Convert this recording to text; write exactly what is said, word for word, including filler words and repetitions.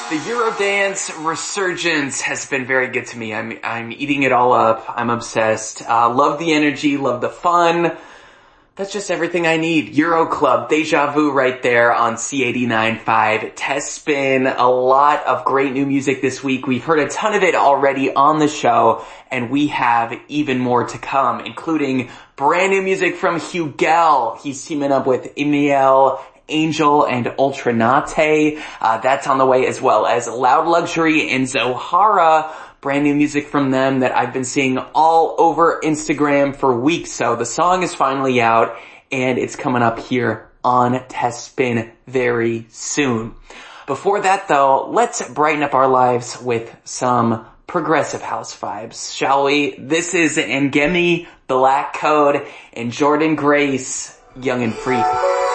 The Eurodance resurgence has been very good to me. I'm I'm eating it all up. I'm obsessed. Uh, love the energy, love the fun. That's just everything I need. Euro Club, Deja Vu right there on C eighty-nine point five. Test Spin, a lot of great new music this week. We've heard a ton of it already on the show, and we have even more to come, including brand new music from Hugel. He's teaming up with Emiel, Angel, and Ultranate. Uh, that's on the way, as well as Loud Luxury and Zohara. Brand new music from them that I've been seeing all over Instagram for weeks. So the song is finally out, and it's coming up here on Test Spin very soon. Before that though, let's brighten up our lives with some progressive house vibes, shall we? This is Ngemi, Black Code, and Jordan Grace, Young and Free.